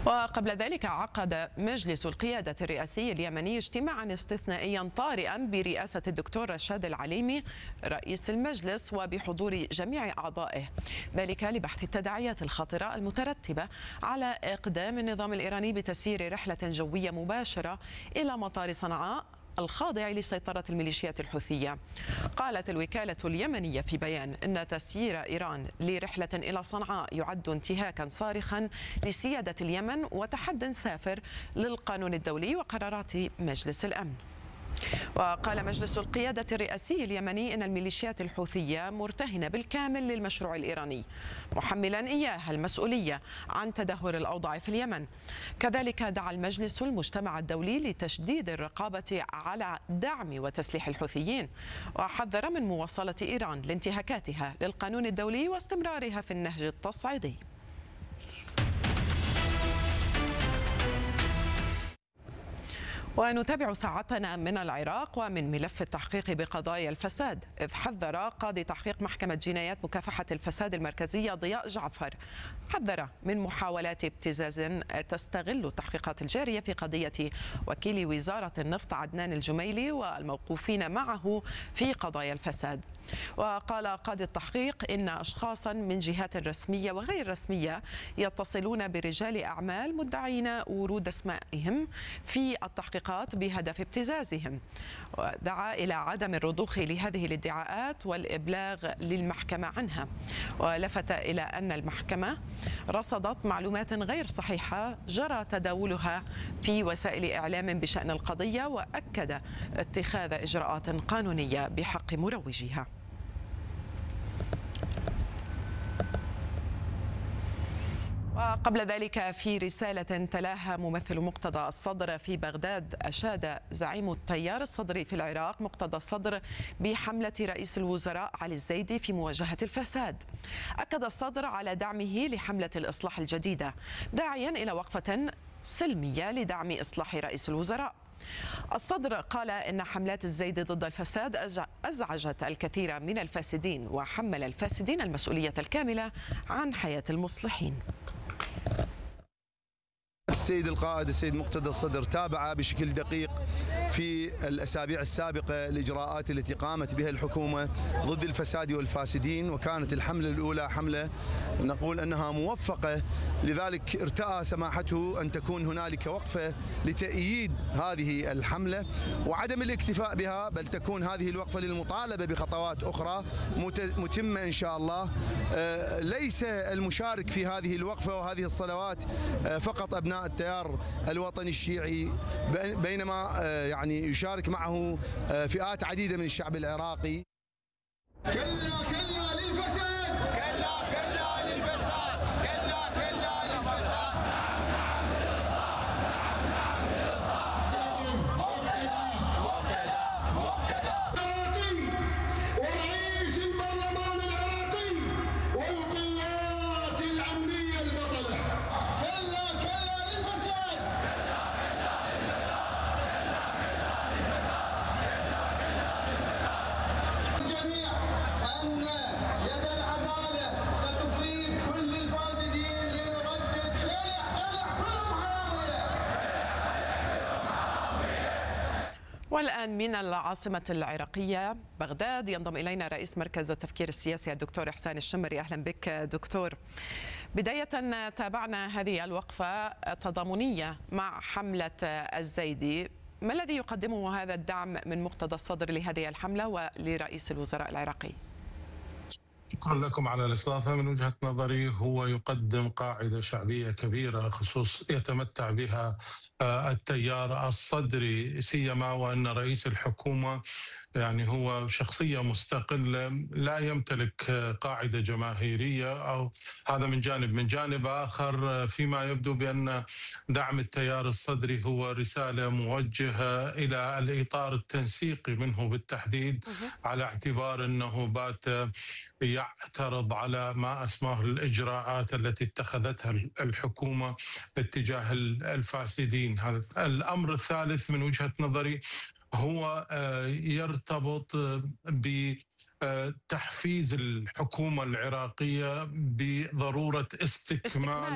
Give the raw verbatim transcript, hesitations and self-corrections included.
وقبل ذلك عقد مجلس القيادة الرئاسي اليمني اجتماعا استثنائيا طارئا برئاسة الدكتور رشاد العليمي رئيس المجلس وبحضور جميع أعضائه، ذلك لبحث التداعيات الخطرة المترتبة على إقدام النظام الإيراني بتسيير رحلة جوية مباشرة إلى مطار صنعاء الخاضع لسيطرة الميليشيات الحوثية. قالت الوكالة اليمنية في بيان أن تسيير إيران لرحلة إلى صنعاء يعد انتهاكا صارخا لسيادة اليمن وتحد سافر للقانون الدولي وقرارات مجلس الأمن. وقال مجلس القيادة الرئاسي اليمني إن الميليشيات الحوثية مرتهنة بالكامل للمشروع الإيراني، محملا إياها المسؤولية عن تدهور الأوضاع في اليمن. كذلك دعا المجلس المجتمع الدولي لتشديد الرقابة على دعم وتسليح الحوثيين، وحذر من مواصلة إيران لانتهاكاتها للقانون الدولي واستمرارها في النهج التصعيدي. ونتابع ساعتنا من العراق ومن ملف التحقيق بقضايا الفساد، إذ حذر قاضي تحقيق محكمة جنايات مكافحة الفساد المركزية ضياء جعفر حذر من محاولات ابتزاز تستغل التحقيقات الجارية في قضية وكيل وزارة النفط عدنان الجميلي والموقوفين معه في قضايا الفساد. وقال قاضي التحقيق إن أشخاصا من جهات رسمية وغير رسمية يتصلون برجال أعمال مدعين ورود أسمائهم في التحقيقات بهدف ابتزازهم، ودعا إلى عدم الرضوخ لهذه الادعاءات والإبلاغ للمحكمة عنها، ولفت إلى أن المحكمة رصدت معلومات غير صحيحة جرى تداولها في وسائل إعلام بشأن القضية، وأكد اتخاذ إجراءات قانونية بحق مروجيها. وقبل ذلك في رسالة تلاها ممثل مقتدى الصدر في بغداد، أشاد زعيم التيار الصدري في العراق مقتدى الصدر بحملة رئيس الوزراء علي الزيدي في مواجهة الفساد. أكد الصدر على دعمه لحملة الإصلاح الجديدة، داعيا إلى وقفة سلمية لدعم إصلاح رئيس الوزراء. الصدر قال إن حملات الزيدي ضد الفساد أزعجت الكثير من الفاسدين، وحمل الفاسدين المسؤولية الكاملة عن حياة المصلحين. السيد القائد السيد مقتدى الصدر تابع بشكل دقيق في الأسابيع السابقة الإجراءات التي قامت بها الحكومة ضد الفساد والفاسدين، وكانت الحملة الأولى حملة نقول أنها موفقة، لذلك ارتأى سماحته أن تكون هنالك وقفة لتأييد هذه الحملة وعدم الاكتفاء بها، بل تكون هذه الوقفة للمطالبة بخطوات أخرى متمة إن شاء الله. ليس المشارك في هذه الوقفة وهذه الصلوات فقط أبناء التيار الوطني الشيعي، بينما يعني يشارك معه فئات عديدة من الشعب العراقي. كلا كلا للفساد، كلا كلا للفساد، كلا كلا للفساد. ورئيس البرلمان العراقي والقوات الأمنية البطلة. كلا كلا للفساد، كلا كلا للفساد، كلا كلا للفساد، كلا كلا للفساد. الجميع أن يد العدالة ستصيب كل الفاسدين لنردد شلح شلح كلهم حرامية. والآن من العاصمة العراقية بغداد ينضم إلينا رئيس مركز التفكير السياسي الدكتور إحسان الشمري. أهلا بك دكتور. بداية تابعنا هذه الوقفة التضامنية مع حملة الزيدي، ما الذي يقدمه هذا الدعم من مقتدى الصدر لهذه الحملة ولرئيس الوزراء العراقي؟ شكرا لكم على الاستضافة. من وجهة نظري هو يقدم قاعدة شعبية كبيرة خصوص يتمتع بها التيار الصدري، سيما وأن رئيس الحكومة يعني هو شخصية مستقلة لا يمتلك قاعدة جماهيرية، أو هذا من جانب. من جانب آخر فيما يبدو بأن دعم التيار الصدري هو رسالة موجهة إلى الإطار التنسيقي منه بالتحديد، على اعتبار أنه بات يعترض على ما أسماه الإجراءات التي اتخذتها الحكومة اتجاه الفاسدين. هذا الأمر الثالث من وجهة نظري هو يرتبط بتحفيز الحكومة العراقية بضرورة استكمال